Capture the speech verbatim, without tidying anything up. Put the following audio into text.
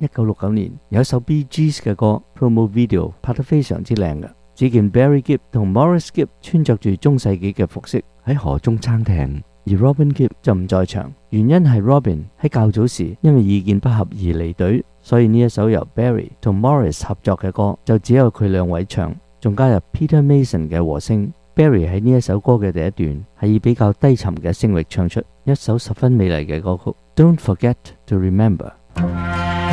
一九六九年有一首 Bee Gees 嘅歌 promo video 拍得非常之靚嘅，只見 Barry Gibb 同 Maurice Gibb 穿着住中世紀嘅服飾喺河中撐艇，而 Robin Gibb 就唔在場，原因係 Robin 喺較早時因為意見不合而離隊，所以呢一首由 Barry 同 Maurice 合作嘅歌就只有佢兩位唱，仲加入 Peter Mason 嘅和聲。Barry 喺呢一首歌嘅第一段係以比較低沉嘅聲域唱出一首十分美麗嘅歌曲 Don't Forget to Remember。